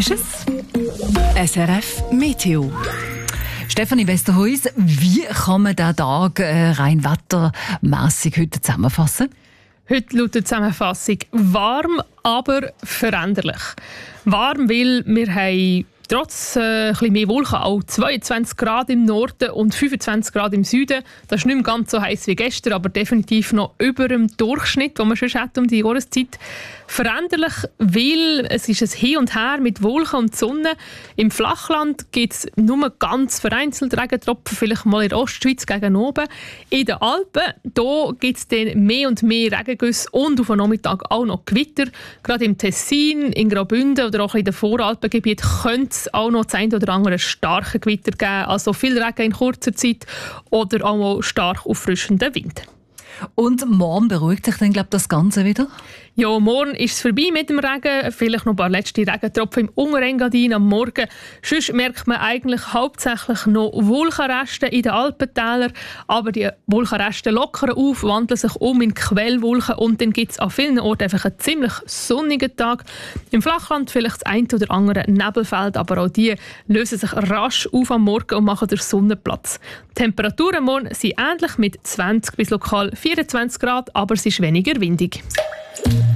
ist es? SRF Meteo. Stefanie Westerhuis, wie kann man diesen Tag rein wettermässig heute zusammenfassen? Heute lautet die Zusammenfassung warm, aber veränderlich. Warm, weil wir haben trotz ein bisschen mehr Wolken auch 22 Grad im Norden und 25 Grad im Süden. Das ist nicht mehr ganz so heiß wie gestern, aber definitiv noch über dem Durchschnitt, den man schon hat um die Jahreszeit. Veränderlich, weil es ist ein Hin und Her mit Wolken und Sonne. Im Flachland gibt es nur ganz vereinzelt Regentropfen, vielleicht mal in der Ostschweiz gegen oben. In den Alpen gibt es dann mehr und mehr Regengüsse und auf den Nachmittag auch noch Gewitter. Gerade im Tessin, in Graubünden oder auch in den Voralpengebieten könnte es auch noch das eine oder andere starke Gewitter geben. Also viel Regen in kurzer Zeit oder auch mal stark auffrischender Wind. Und morgen beruhigt sich dann, das Ganze wieder? Ja, morgen ist es vorbei mit dem Regen. Vielleicht noch ein paar letzte Regentropfen im Unterengadin am Morgen. Sonst merkt man eigentlich hauptsächlich noch Wolkenreste in den Alpentälern. Aber die Wolkenreste lockern auf, wandeln sich um in Quellwolken und dann gibt es an vielen Orten einfach einen ziemlich sonnigen Tag. Im Flachland vielleicht das ein oder andere Nebelfeld, aber auch die lösen sich rasch auf am Morgen und machen den Sonnenplatz. Die Temperaturen morgen sind ähnlich mit 20 bis lokal 24 Grad, aber es ist weniger windig.